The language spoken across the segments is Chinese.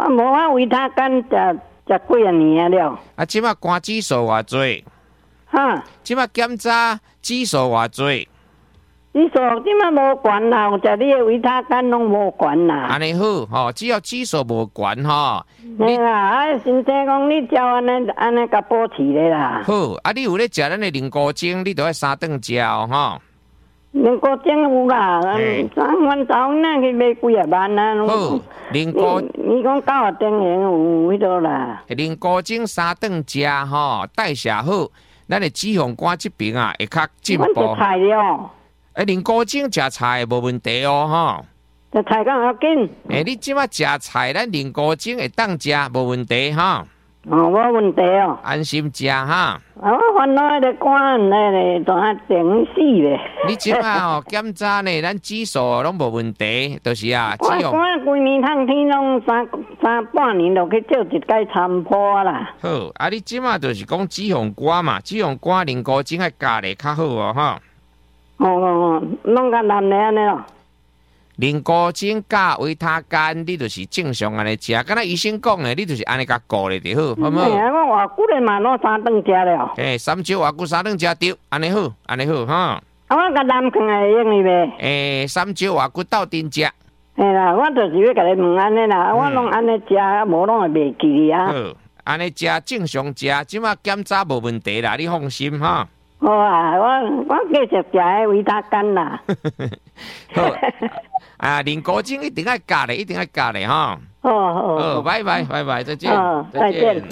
无啊，维他干食几啊年了。 啊，即马肝指数偌济？ 哈， 即马检查指数偌济？ 指数即马无悬啦，有食你的维他干拢无悬啦。 安尼好，吼，只要指数无悬吼。 嘿啦，啊，身体讲你照安尼甲保持咧啦。 好，啊，你有咧食咱的灵菇精，你都要3顿食哦，吼。 灵菇精有啦，阮早那去买几啊万啊。 好，灵菇， 你讲90点元有迄落啦。 灵菇精3顿食吼，代谢好，咱的脂肪肝这边啊会较进步。 阮食菜了。 灵菇精食菜无问题哦，吼。 食菜敢要紧？ 你即马食菜，咱灵菇精会当食无问题哈。 无问题哦。 安心食哈。 我烦恼迄个肝咧，当下整死咧。 你即马哦检查呢，咱指数拢无问题，就是啊。 我规年通天拢三半年就去照一解参破啦。 好，啊，你即马就是讲脂肪肝嘛，脂肪肝灵菇精爱加咧较好哦，哈。 哦，拢甲难咧安尼咯。 灵菇精加维他干，你就是正常安尼食，敢若医生讲的，你就是安尼甲顾咧就好，好唔好？ 我偌久咧嘛，拢3顿食了。 3招偌久3顿食着，安尼好，安尼好哈。 我甲南囥会用哩呗。 3招偌久斗阵食。 嘿啦，我就是要甲你问安尼啦，我拢安尼食，无拢会袂记啊。 好，安尼食正常食，即马检查无问题啦，你放心哈。 好啊，我继续食迄维他干啦。 好，啊，灵菇精一定要加咧，一定要加咧哈。 好， 拜拜，拜拜，再见， 再见。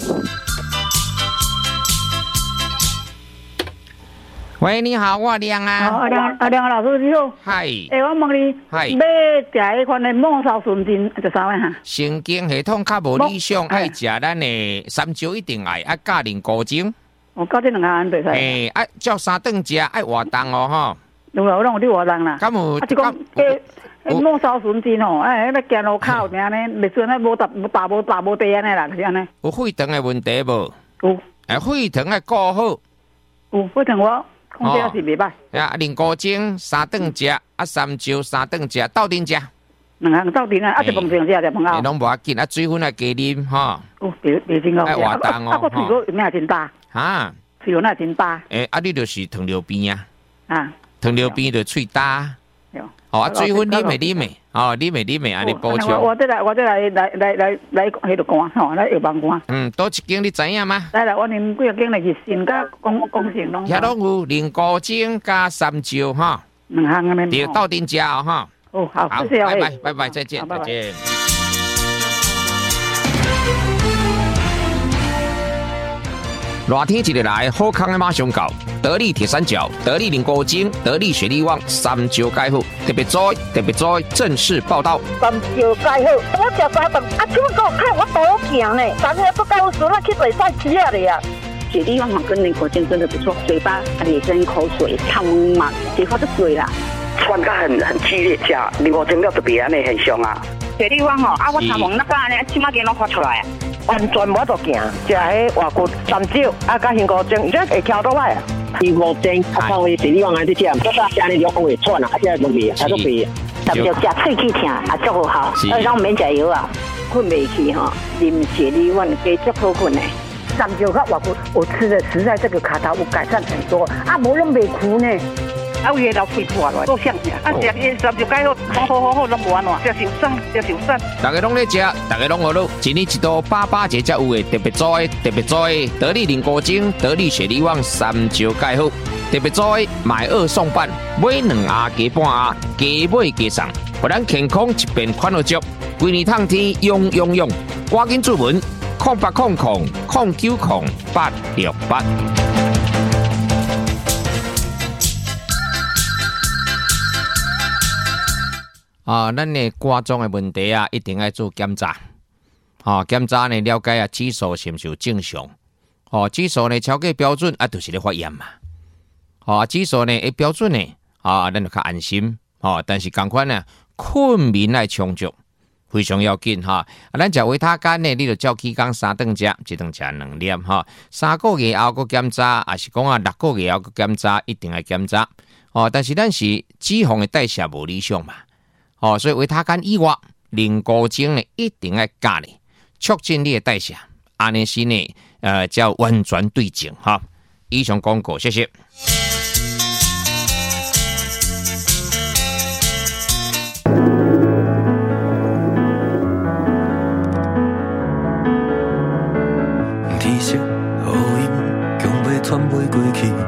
喂，你好，我亮啊。 亮老师你好。 嗨。 我问你，要食迄款的末梢纯精就啥物哈？ 神经系统较无理想，爱食咱的3招一定爱，加灵菇精。 加这2项安袂使。 照3顿食，爱活动哦，吼。 有啦，我拢有伫活动啦。 敢有？ 是讲末梢纯精吼，迄个行路靠尔安尼，袂准迄无大无地安尼啦，就是安尼。 有血糖的问题无？ 有。 血糖爱顾好。 有血糖我控制是袂歹。 灵菇精3顿食，3招3顿食，斗阵食。 2项斗阵啊，一饭前食，饭后。 拢无要紧，水分爱加啉吼。 袂真好。 爱活动哦。 我屁股那真大。 哈。 屁股那真大。 你就是糖尿病啊。 啊。 糖尿病就喙大。水分啉袂啉袂？啉袂安尼补充。 我再来迄个肝吼，来药房肝。 多一间你知影吗？ 来，我啉几啊间来去新甲公性拢。 遐拢有灵菇精加3招哈。 2项安尼。 对，斗阵食哦哈。 好，谢谢。 拜拜，再见，再见。热天一日来，好康的马上到。得力铁三角、得力灵菇精、得力雪力旺3招解好，特别在正式报道。 3招解好，我食3顿，怎么给我看我多行呢？昨天不告诉我去水赛吃了呀。雪力旺跟灵菇精真的不错，嘴巴咧跟口水汤嘛，结果就水啦。 喘甲很激烈，食灵菇精了特别安尼很凶啊。 雪力旺吼，我头毛那个安尼，起码给拢发出来啊。 完全无得行，食迄活骨3招，加香菇精，伊这会翘倒来啊。 灵菇精，靠伊雪力旺安尼食，食安尼就会喘啊，这问题，还都鼻。 3招食喙齿疼，也足好，咱免食药啊，困袂去吼，啉雪力旺加足好困的。 3招较活骨，我吃的实在这个卡达有改善很多，无拢袂苦呢。 有迄老肺破落，够香食。食伊3招解好，拢无安怎，食受伤。 大家拢咧食，大家拢好乐，一年一度88节才有诶，特别做诶，得力灵菇精、得力雪力旺3招解好，特别做诶，买2送半，买2盒加半盒，加买加送，互咱健康一边款好足，规年通天用，赶紧注文0800090868。咱的肝脏的问题一定要做检查。检查呢，了解指数是毋是有正常。指数呢超过标准就是咧发炎嘛。指数呢会标准呢，咱就较安心。但是同款呢，困眠要充足，非常要紧哈。咱食维他干呢，你就照起工3顿食，一顿食2粒3个月后个检查，还是讲6个月后个检查，一定要检查。但是咱是脂肪的代谢无理想嘛。所以维他干以外，灵菇精呢一定要加咧。 促进你的代谢，安尼是呢，叫完全对症哈。以上广告，谢谢。 天色乌阴，强要喘袂过气。